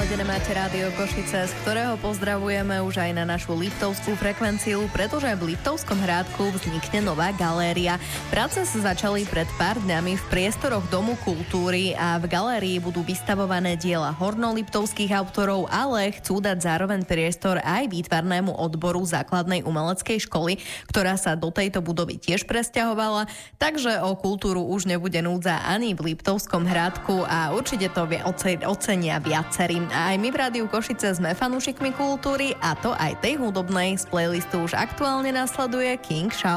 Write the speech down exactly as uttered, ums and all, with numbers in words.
naladené máte Rádio Košice, z ktorého pozdravujeme už aj na našu liptovskú frekvenciu, pretože v Liptovskom Hrádku vznikne nová galéria. Práce sa začali pred pár dňami v priestoroch Domu kultúry a v galérii budú vystavované diela hornoliptovských autorov, ale chcú dať zároveň priestor aj výtvarnému odboru základnej umeleckej školy, ktorá sa do tejto budovy tiež presťahovala, takže o kultúru už nebude núdza ani v Liptovskom Hrádku a určite to ocenia viacerí. A aj my v Rádiu Košice sme fanúšikmi kultúry, a to aj tej hudobnej. Z playlistu už aktuálne nasleduje King Shower.